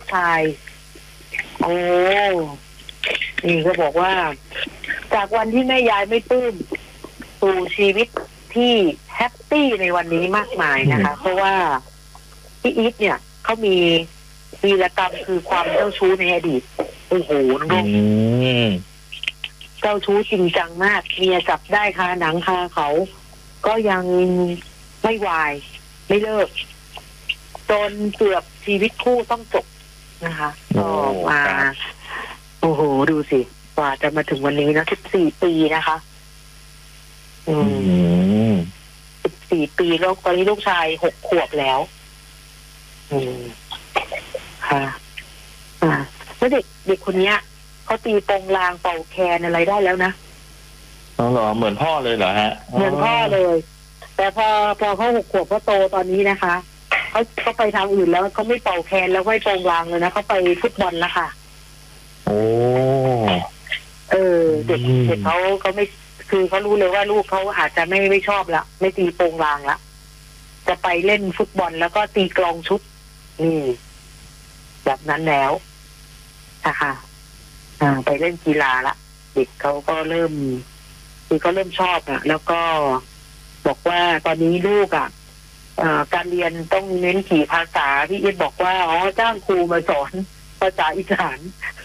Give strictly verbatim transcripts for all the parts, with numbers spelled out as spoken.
ชายโอ้นี่ก็บอกว่าจากวันที่แม่ยายไม่ปลื้มสู่ชีวิตที่แฮปปี้ในวันนี้มากมายนะคะ เพราะว่าพี่อีทเนี่ยเขามีวีรกรรมคือความเจ้าชู้ในอดีตโอ้โหน้องเจ้าชู้จริงจังมากเมียจับได้คาหนังคาเขาก็ยังไม่วายไม่เลิกจนเกือบชีวิตคู่ต้องจบนะคะก็มาโอ้โหดูสิกว่าจะมาถึงวันนี้นะสิบสี่ปีนะคะอืมสิบสี่ปีแล้วตอนนี้ลูกชายหกขวบแล้วอืมค่ะอ่าแล้วเด็กเด็กคนเนี้ยเขาตีโปงลางเป่าแคนอะไรได้แล้วนะอ๋อเหรอเหมือนพ่อเลยเหรอฮะเหมือนพ่อเลยแต่พอพอเขาหกขวบเขาโตตอนนี้นะคะเขาเขาไปทางอื่นแล้วเขาไม่เป่าแคนแล้วไม่โปงลางเลยนะเขาไปฟุตบอลแล้วค่ะโอ้เออเด็กเด็กเขาเขาไม่คือเขารู้เลยว่าลูกเขาอาจจะไม่ไม่ชอบละไม่ตีโปงลางละจะไปเล่นฟุตบอลแล้วก็ตีกลองชุดนี่แบบนั้นแล้วนะคะอ่าไปเล่นกีฬาละเด็กเขาก็เริ่มคือเขาเริ่มชอบอ่ะแล้วก็บอกว่าตอนนี้ลูกอ่ะการเรียนต้องเน้นกี่ภาษาพี่อีทบอกว่าอ๋อจ้างครูมาสอนภาษาอีสาน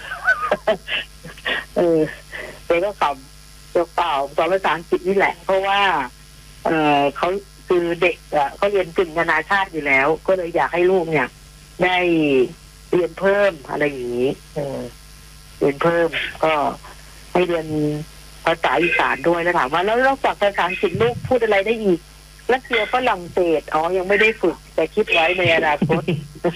เออเด็กก็ขำตัวเปล่าสอนภาษาอังกฤษนี่แหละเพราะว่าเออเขาคือเด็กอ่ะเขาเรียนกึ่งนานาชาติอยู่แล้วก็เลยอยากให้ลูกเนี่ยได้เรียนเพิ่มอะไรอย่างนี้เออเรียนเพิ่มก็ให้เรียนภาษาอีสานด้วยแล้วถามว่าแล้วนอกจากภาษาอังกฤษลูกพูดอะไรได้อีกรัสเซียฝรั่งเศสอ๋อยังไม่ได้ฝึกแต่คิดไว้ในอนาคต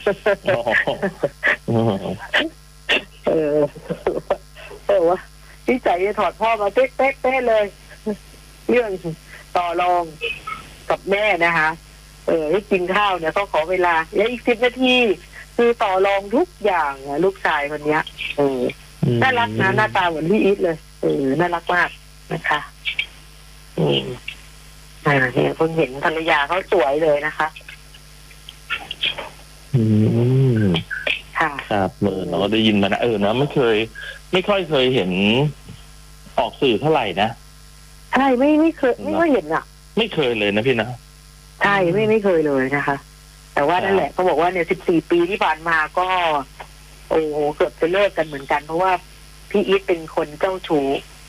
เออเออวะที่ใจจะถอดพ่อมาเป๊ะเป๊ะเป๊ะเลยเรื่องต่อรองกับแม่นะคะเออให้กินข้าวเนี่ยเขาขอเวลาแล้วอีกสิบนาทีคือต่อรองทุกอย่างลูกชายคนเนี้ยเออน่ารักนะหน้าตาเหมือนพี่อีทเลยเออน่ารักมากนะคะอืมอ่าเนี่ยเพิ่งเห็นภรรยาเขาสวยเลยนะคะอืมค่ะครับเออเราก็ได้ยินมานะเออนะไม่เคยไม่ค่อยเคยเห็นออกสื่อเท่าไหร่นะใช่ไม่ไม่เคยไม่ค่อยเห็นอ่ะไม่เคยเลยนะพี่นะใช่ไม่ไม่เคยเลยนะคะแต่ว่านั่นแหละเขาบอกว่าเนี่ยสิบสี่ปีที่ผ่านมาก็โอ้โหเกือบจะเลิกกันเหมือนกันเพราะว่าพี่อีทเป็นคนเจ้าชู้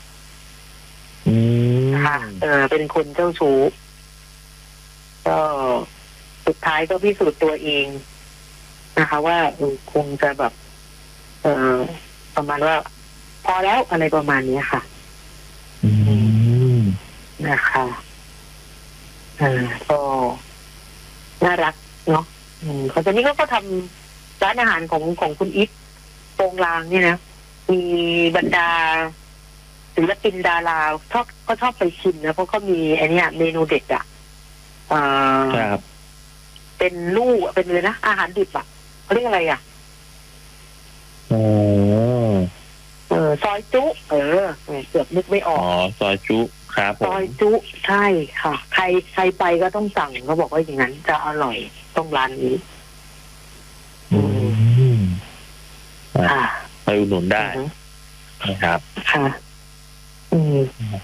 ค่ะเออเป็นคนเจ้าชู้ก็สุดท้ายก็พิสูจน์ตัวเองนะคะว่าคงจะแบบเออประมาณว่าพอแล้วอะไรประมาณนี้ค่ะนะคะอ่าก็น่ารักเนาะเขาตอนนี้ก็ทำร้านอาหารของของคุณอีทโปงลางเนี่ยนะมีบรรดาศิลปินดาราชอบก็ชอบไปชิมนะเพราะเขามีไอ้นี่เมนูเด็ดอ่ะอ่าเป็นลูกเป็นเลยนะอาหารดิบอ่ะเขาเรียกอะไรอ่ะอ๋อเออซอยจุเออเกือบนึกไม่ออกอ๋อซอยจุครับซอยจุใช่ค่ะใครใครไปก็ต้องสั่งเขาบอกว่าอย่างนั้นจะอร่อยต้องร้านนี้อืมค่ะไปอุดหนุนได้นะครับค่ะอืม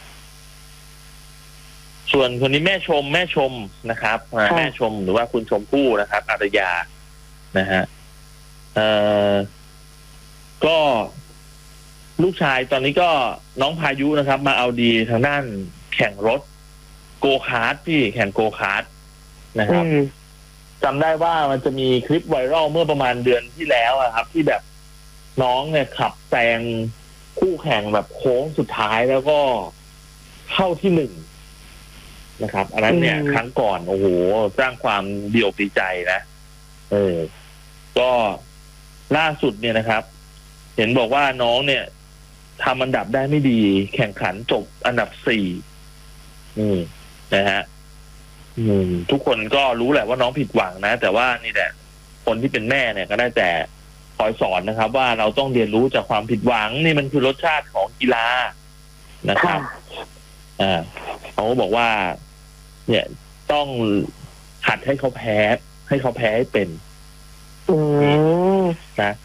ส่วนคนนี้แม่ชมแม่ชมนะครับแม่ชมหรือว่าคุณชมพู่นะครับอารยานะฮะเอ่อก็ลูกชายตอนนี้ก็น้องพายุนะครับมาเอาดีทางด้านแข่งรถโกคาร์ทพี่แข่งโกคาร์ทนะครับจำได้ว่ามันจะมีคลิปไวรัลเมื่อประมาณเดือนที่แล้วครับที่แบบน้องเนี่ยขับแซงคู่แข่งแบบโค้งสุดท้ายแล้วก็เข้าที่หนึ่งนะครับอันนั้นเนี่ยครั้งก่อนโอ้โหสร้างความเดี่ยวดีใจนะเออก็ล่าสุดเนี่ยนะครับเห็นบอกว่าน้องเนี่ยทำอันดับได้ไม่ดีแข่งขันจบอันดับสี่อืมนะฮะอืมทุกคนก็รู้แหละว่าน้องผิดหวังนะแต่ว่านี่แหละคนที่เป็นแม่เนี่ยก็ได้แต่คอยสอนนะครับว่าเราต้องเรียนรู้จากความผิดหวังนี่มันคือรสชาติของกีฬานะครับอ่าเขาบอกว่าเนี่ยต้องหัดให้เขาแพ้ให้เขาแพ้ให้เป็นนะ